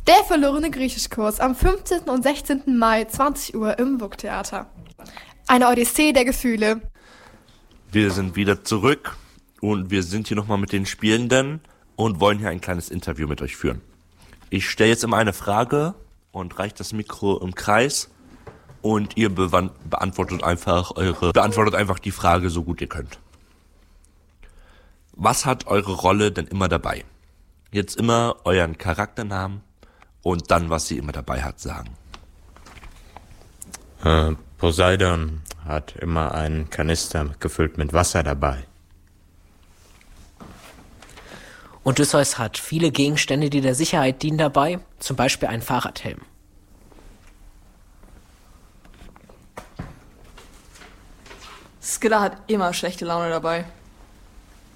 Der verlorene Griechischkurs am 15. und 16. Mai 20 Uhr im Burgtheater. Eine Odyssee der Gefühle. Wir sind wieder zurück und wir sind hier nochmal mit den Spielenden und wollen hier ein kleines Interview mit euch führen. Ich stelle jetzt immer eine Frage und reiche das Mikro im Kreis und ihr beantwortet einfach die Frage so gut ihr könnt. Was hat eure Rolle denn immer dabei? Jetzt immer euren Charakternamen und dann, was sie immer dabei hat, sagen. Poseidon hat immer einen Kanister gefüllt mit Wasser dabei. Odysseus hat viele Gegenstände, die der Sicherheit dienen, dabei, zum Beispiel einen Fahrradhelm. Skilla hat immer schlechte Laune dabei.